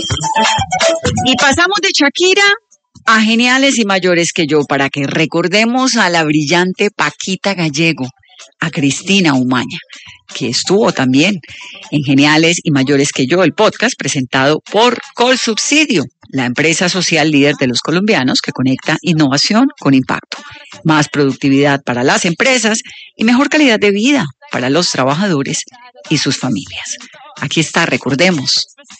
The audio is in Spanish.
Y pasamos de Shakira a Geniales y Mayores que Yo para que recordemos a la brillante Paquita Gallego, a Cristina Umaña, que estuvo también en Geniales y Mayores que Yo, el podcast presentado por Colsubsidio, la empresa social líder de los colombianos que conecta innovación con impacto, más productividad para las empresas y mejor calidad de vida para los trabajadores y sus familias. Aquí está, recordemos.